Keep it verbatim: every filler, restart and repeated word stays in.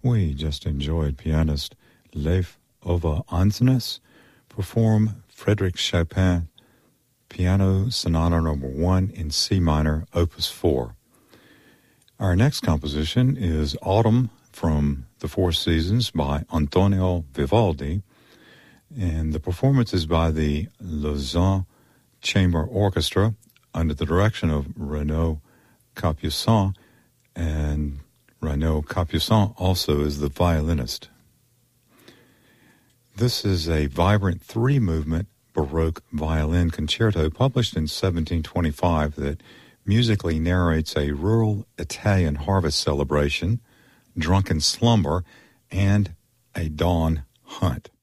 We just enjoyed pianist Leif Ove Andsnes perform Frédéric Chopin Piano Sonata Number One in C minor, Opus Four. Our next composition is Autumn from The Four Seasons by Antonio Vivaldi, and the performance is by the Lausanne Chamber Orchestra under the direction of Renaud Capuçon, and Renaud Capuçon also is the violinist. This is a vibrant three-movement Baroque violin concerto published in seventeen twenty-five that musically narrates a rural Italian harvest celebration, drunken slumber, and a dawn hunt.